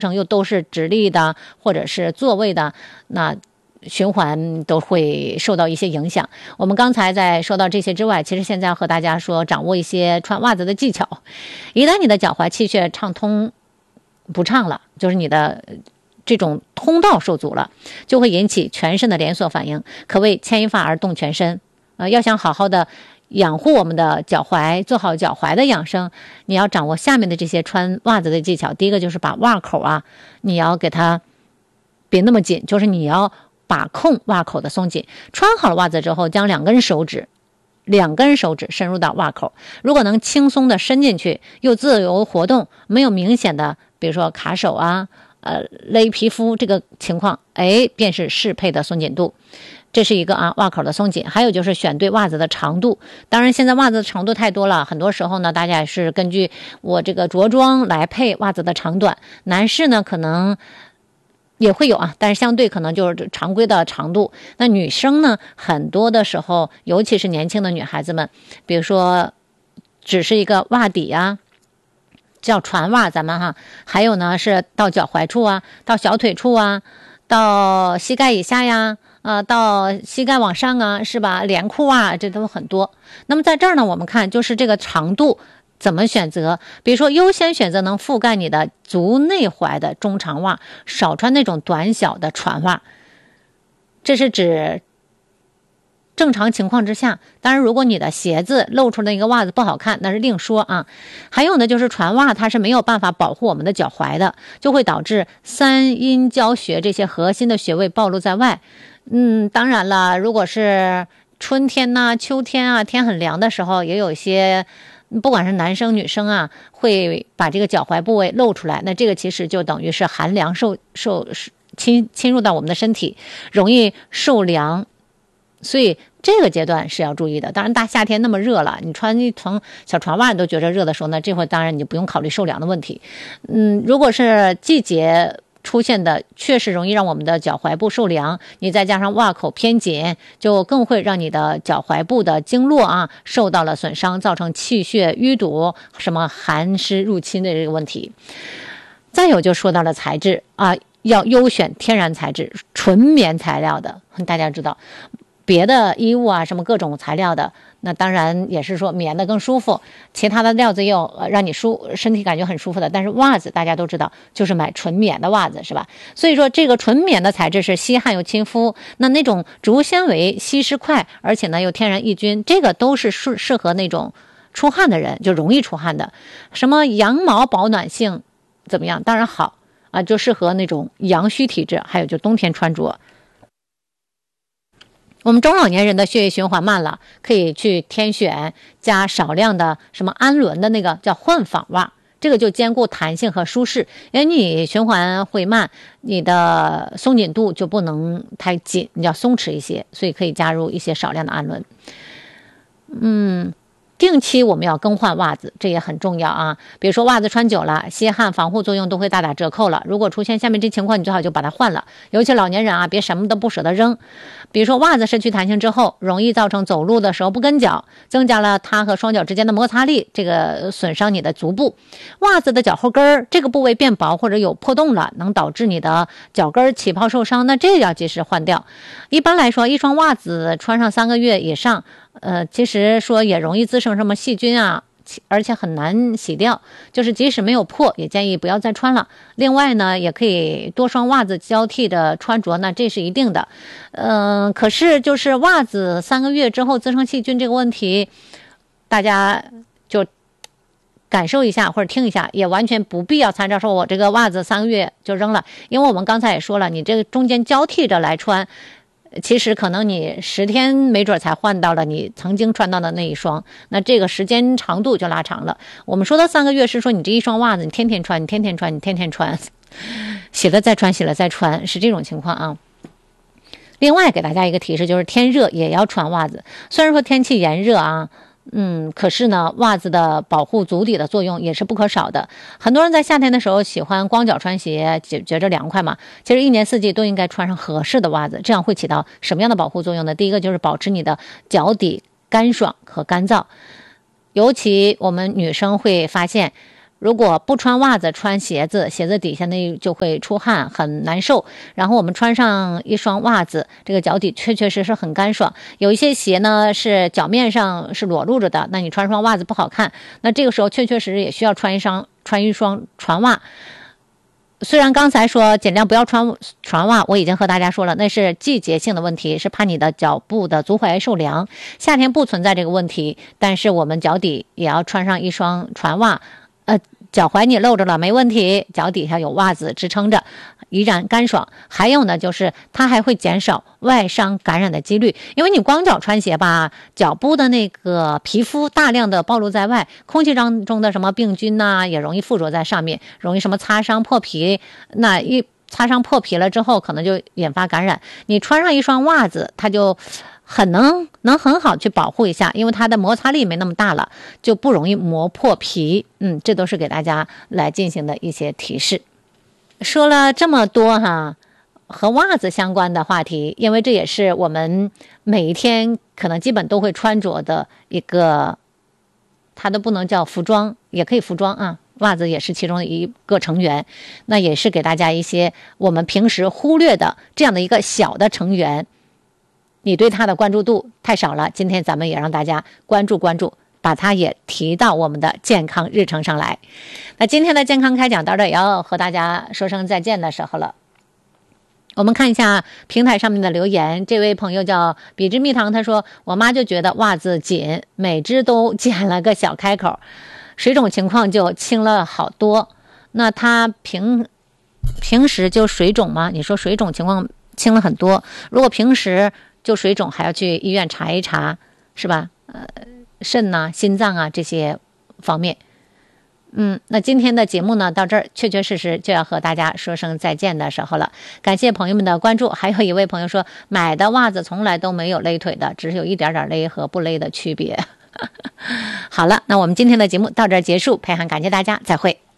又都是直立的或者是坐位的，那循环都会受到一些影响。我们刚才在说到这些之外，其实现在要和大家说掌握一些穿袜子的技巧。一旦你的脚踝气血畅通不畅了，就是你的这种通道受阻了，就会引起全身的连锁反应，可谓牵一发而动全身。要想好好的养护我们的脚踝，做好脚踝的养生，你要掌握下面的这些穿袜子的技巧。第一个就是把袜口啊，你要给它别那么紧，就是你要把控袜口的松紧。穿好了袜子之后，将两根手指深入到袜口，如果能轻松的伸进去，又自由活动，没有明显的比如说卡手啊勒皮肤这个情况，便是适配的松紧度。这是一个袜口的松紧。还有就是选对袜子的长度。当然现在袜子的长度太多了，很多时候呢大家也是根据我这个着装来配袜子的长短。男士呢可能也会有但是相对可能就是常规的长度。那女生呢，很多的时候尤其是年轻的女孩子们，比如说只是一个袜底叫船袜，咱们还有呢是到脚踝处到小腿处到膝盖以下呀到膝盖往上是吧？连裤这都很多。那么在这儿呢，我们看就是这个长度怎么选择。比如说优先选择能覆盖你的足内踝的中长袜，少穿那种短小的船袜。这是指正常情况之下，当然如果你的鞋子露出的一个袜子不好看，那是另说还有呢就是船袜它是没有办法保护我们的脚踝的，就会导致三阴交穴这些核心的穴位暴露在外。当然了，如果是春天秋天天很凉的时候，也有一些不管是男生女生会把这个脚踝部位露出来，那这个其实就等于是寒凉侵入到我们的身体，容易受凉，所以这个阶段是要注意的。当然大夏天那么热了，你穿一层小船袜你都觉得热的时候呢，这会当然你不用考虑受凉的问题。如果是季节出现的确实容易让我们的脚踝部受凉，你再加上袜口偏紧，就更会让你的脚踝部的经络受到了损伤，造成气血淤堵，什么寒湿入侵的这个问题。再有就说到了材质要优选天然材质，纯棉材料的。大家知道别的衣物什么各种材料的，那当然也是说棉的更舒服，其他的料子也有让你身体感觉很舒服的，但是袜子大家都知道就是买纯棉的袜子是吧？所以说这个纯棉的材质是吸汗又亲肤，那种竹纤维吸湿快，而且呢又天然抑菌，这个都是适合那种出汗的人，就容易出汗的。什么羊毛保暖性怎么样？当然好就适合那种阳虚体质，还有就冬天穿着。我们中老年人的血液循环慢了，可以去添选加少量的什么氨纶的那个叫换纺袜，这个就兼顾弹性和舒适。因为你循环会慢，你的松紧度就不能太紧，你要松弛一些，所以可以加入一些少量的氨纶。定期我们要更换袜子，这也很重要比如说袜子穿久了，吸汗防护作用都会大打折扣了。如果出现下面这情况，你最好就把它换了。尤其老年人别什么都不舍得扔。比如说袜子失去弹性之后，容易造成走路的时候不跟脚，增加了它和双脚之间的摩擦力，这个损伤你的足部。袜子的脚后跟这个部位变薄或者有破洞了，能导致你的脚跟起泡受伤，那这个要及时换掉。一般来说，一双袜子穿上3个月以上，其实说也容易滋生什么细菌而且很难洗掉，就是即使没有破，也建议不要再穿了。另外呢，也可以多双袜子交替的穿着，那这是一定的。可是就是袜子3个月之后滋生细菌这个问题，大家就感受一下或者听一下，也完全不必要参照说我这个袜子3个月就扔了，因为我们刚才也说了，你这个中间交替着来穿，其实可能你10天没准才换到了你曾经穿到的那一双，那这个时间长度就拉长了。我们说的3个月是说你这一双袜子你天天穿，你天天穿，你天天穿，洗了再穿，洗了再穿，是这种情况另外给大家一个提示，就是天热也要穿袜子。虽然说天气炎热可是呢，袜子的保护足底的作用也是不可少的。很多人在夏天的时候喜欢光脚穿鞋，觉着凉快嘛。其实一年四季都应该穿上合适的袜子，这样会起到什么样的保护作用呢？第一个就是保持你的脚底干爽和干燥。尤其我们女生会发现， 如果不穿袜子穿鞋子，鞋子底下呢就会出汗，很难受。然后我们穿上一双袜子，这个脚底确确实实很干爽。有一些鞋呢是脚面上是裸露着的，那你穿双袜子不好看，那这个时候确确实实也需要穿一双船袜。虽然刚才说尽量不要穿船袜，我已经和大家说了，那是季节性的问题，是怕你的脚部的足踝受凉。夏天不存在这个问题，但是我们脚底也要穿上一双船袜，脚踝你露着了没问题，脚底下有袜子支撑着，依然干爽。还有呢，就是它还会减少外伤感染的几率，因为你光脚穿鞋吧，脚部的那个皮肤大量的暴露在外，空气当中的什么病菌呐，也容易附着在上面，容易什么擦伤破皮，那一擦伤破皮了之后，可能就引发感染。你穿上一双袜子，它就能很好去保护一下，因为它的摩擦力没那么大了，就不容易磨破皮。这都是给大家来进行的一些提示。说了这么多和袜子相关的话题，因为这也是我们每一天可能基本都会穿着的一个，它都不能叫服装，也可以服装啊，袜子也是其中的一个成员。那也是给大家一些我们平时忽略的这样的一个小的成员，你对它的关注度太少了，今天咱们也让大家关注，把它也提到我们的健康日程上来。那今天的健康开讲到这也要和大家说声再见的时候了。我们看一下平台上面的留言，这位朋友叫比之蜜糖，他说我妈就觉得袜子紧，每只都剪了个小开口，水肿情况就轻了好多。那他平时就水肿吗？你说水肿情况轻了很多，如果平时就水肿，还要去医院查一查，是吧？肾啊、心脏啊这些方面。那今天的节目呢，到这儿确确实实就要和大家说声再见的时候了。感谢朋友们的关注。还有一位朋友说，买的袜子从来都没有勒腿的，只是有一点点勒和不勒的区别。好了，那我们今天的节目到这儿结束，佩涵感谢大家，再会。